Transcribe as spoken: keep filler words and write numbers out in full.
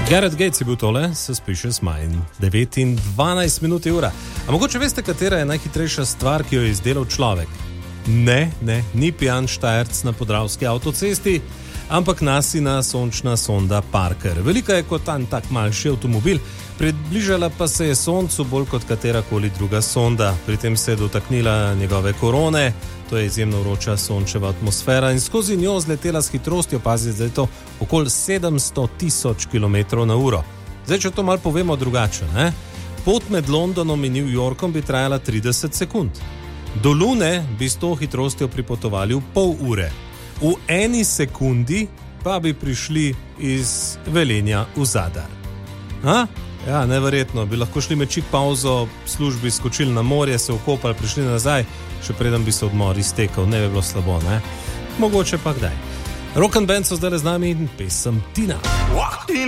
Gareth Gates je bil tole, Suspicious Mind, devet in dvanajst minut je ura. A mogoče veste, katera je najhitrejša stvar, ki jo je izdelal človek? Ne, ne, ni pijan Štajerc na podravski avtocesti, ampak nasina sončna sonda Parker. Velika je kot en tak manjši avtomobil, približala pa se je soncu bolj kot katerakoli druga sonda. Pri tem se je dotaknila njegove korone, to je izjemno vroča sončeva atmosfera, in skozi njo zletela s hitrostjo, pazite, zdaj to okoli sedemsto tisoč kilometrov na uro. Zdaj, če to malo povemo drugače, ne? Pot med Londonom in New Yorkom bi trajala trideset sekund. Do Lune bi s to hitrostjo pripotovali v pol ure. V eni sekundi pa bi prišli iz Velenja v Zadar. Ha? Ja, neverjetno. Bi lahko šli med čik pauzo, službi skočili na morje, se okopali, prišli nazaj, še preden bi se odmor iztekel. Ne bi bilo slabo, ne? Mogoče pa kdaj. Rock and Band so zdaj z nami in pesem Tina.